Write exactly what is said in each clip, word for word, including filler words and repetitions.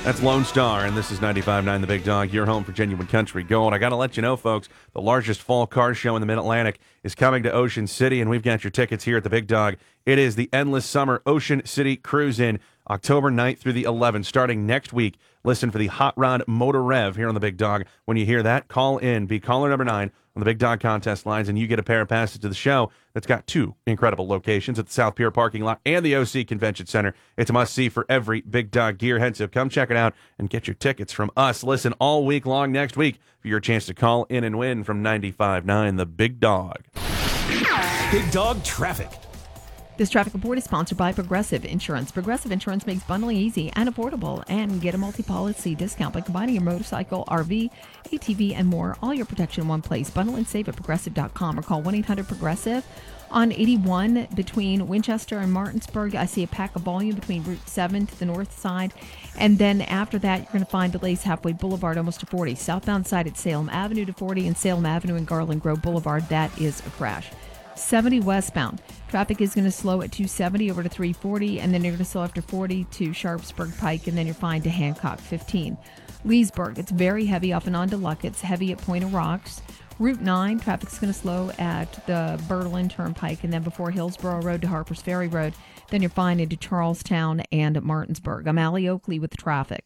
That's Lone Star, and this is ninety-five point nine The Big Dog, your home for genuine country gold. I got to let you know, folks, the largest fall car show in the Mid-Atlantic is coming to Ocean City, and we've got your tickets here at the Big Dog. It is the Endless Summer Ocean City Cruise-In, October ninth through the eleventh, starting next week. Listen for the Hot Rod Motor Rev here on the Big Dog. When you hear that, call in, be caller number nine on the Big Dog contest lines, and you get a pair of passes to the show that's got two incredible locations at the South Pier parking lot and the O C Convention Center. It's a must-see for every Big Dog gearhead, so come check it out and get your tickets from us. Listen all week long next week for your chance to call in and win from ninety-five point nine The Big Dog. Big Dog Traffic. This traffic report is sponsored by Progressive Insurance. Progressive Insurance makes bundling easy and affordable, and get a multi-policy discount by combining your motorcycle, R V, A T V, and more. All your protection in one place. Bundle and save at progressive dot com or call one eight hundred progressive. On eighty-one between Winchester and Martinsburg, I see a pack of volume between Route seven to the north side. And then after that, you're going to find delays halfway Boulevard almost to forty. Southbound side at Salem Avenue to forty, and Salem Avenue and Garland Grove Boulevard. That is a crash. seventy westbound. Traffic is going to slow at two seventy over to three forty, and then you're going to slow after forty to Sharpsburg Pike, and then you're fine to Hancock fifteen. Leesburg, it's very heavy off and on to Luck. It's heavy at Point of Rocks. Route nine, traffic's going to slow at the Berlin Turnpike, and then before Hillsborough Road to Harpers Ferry Road. Then you're fine into Charlestown and Martinsburg. I'm Allie Oakley with the traffic.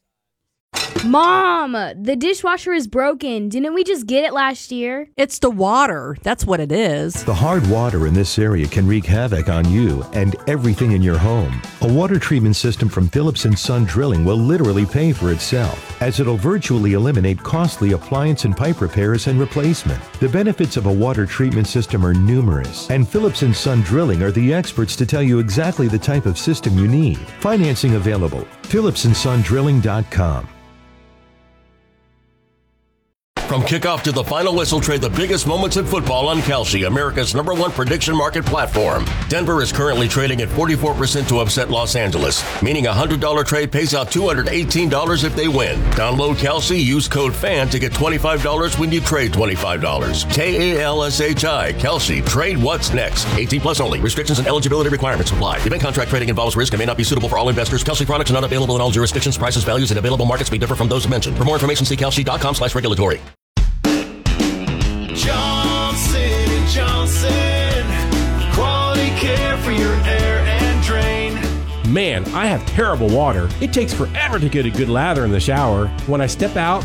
Mom, the dishwasher is broken. Didn't we just get it last year? It's the water. That's what it is. The hard water in this area can wreak havoc on you and everything in your home. A water treatment system from Phillips and Son Drilling will literally pay for itself, as it'll virtually eliminate costly appliance and pipe repairs and replacement. The benefits of a water treatment system are numerous, and Phillips and Son Drilling are the experts to tell you exactly the type of system you need. Financing available. Phillips and Son Drilling dot com. From kickoff to the final whistle, trade the biggest moments in football on Kalshi, America's number one prediction market platform. Denver is currently trading at forty-four percent to upset Los Angeles, meaning a one hundred dollars trade pays out two hundred eighteen dollars if they win. Download Kalshi, use code FAN to get twenty-five dollars when you trade twenty-five dollars. K A L S H I, Kalshi. Trade what's next. eighteen plus only. Restrictions and eligibility requirements apply. Event contract trading involves risk and may not be suitable for all investors. Kalshi products are not available in all jurisdictions. Prices, values, and available markets may differ from those mentioned. For more information, see Kalshi dot com slash regulatory. Johnson and Johnson, quality care for your air and drain. Man, I have terrible water. It takes forever to get a good lather in the shower. When I step out